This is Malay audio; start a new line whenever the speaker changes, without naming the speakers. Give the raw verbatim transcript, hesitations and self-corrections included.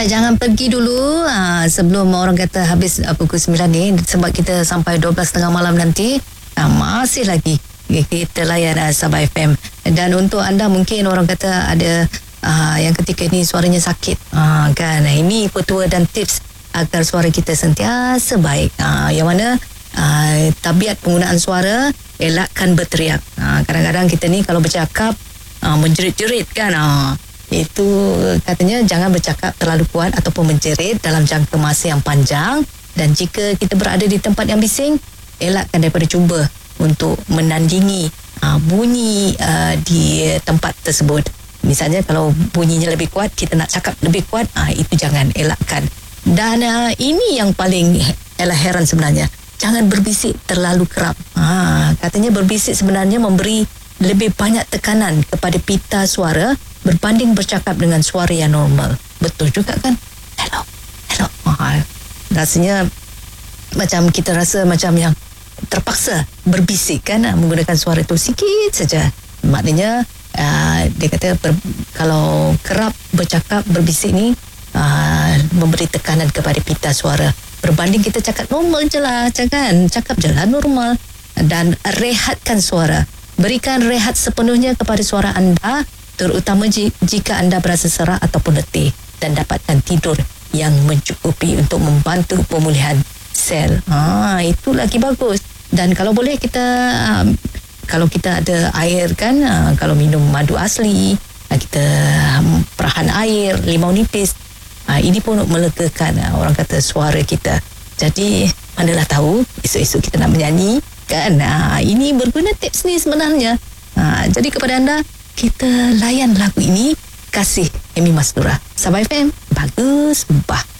jangan pergi dulu ha, sebelum orang kata habis uh, pukul sembilan ni, sebab kita sampai dua belas tiga puluh malam nanti. Ha, masih lagi kita layan uh, Sabah F M. Dan untuk anda mungkin orang kata ada uh, yang ketika ni suaranya sakit, uh, kan, ini petua dan tips agar suara kita sentiasa baik. Uh, yang mana uh, tabiat penggunaan suara, elakkan berteriak. Uh, kadang-kadang kita ni kalau bercakap uh, menjerit-jerit kan, uh, itu katanya jangan bercakap terlalu kuat ataupun menjerit dalam jangka masa yang panjang. Dan jika kita berada di tempat yang bising, elakkan daripada cuba untuk menandingi uh, bunyi uh, di tempat tersebut. Misalnya kalau bunyinya lebih kuat, kita nak cakap lebih kuat, uh, itu jangan, elakkan. Dan uh, ini yang paling elah heran sebenarnya, jangan berbisik terlalu kerap. uh, Katanya berbisik sebenarnya memberi lebih banyak tekanan kepada pita suara berbanding bercakap dengan suara yang normal. Betul juga kan? Hello, hello. Uh, rasanya macam kita rasa macam yang terpaksa berbisik kan, menggunakan suara itu sikit saja. Maknanya uh, dia kata ber, kalau kerap bercakap, berbisik ni uh, memberi tekanan kepada pita suara berbanding kita cakap normal je lah, kan, cakap je lah normal. Dan rehatkan suara, berikan rehat sepenuhnya kepada suara anda, terutama jika anda berasa serak ataupun letih, dan dapatkan tidur yang mencukupi untuk membantu pemulihan sel. Ah, itu lagi bagus. Dan kalau boleh kita um, kalau kita ada air kan, uh, kalau minum madu asli, uh, kita um, perahan air, limau nipis, uh, ini pun melegakan uh, orang kata suara kita. Jadi manalah tahu esok-esok kita nak menyanyi kan. Uh, ini berguna tips ni sebenarnya. Uh, jadi kepada anda, kita layan lagu ini, Kasih, Amy Mastura. Sabah F M, bagus bah.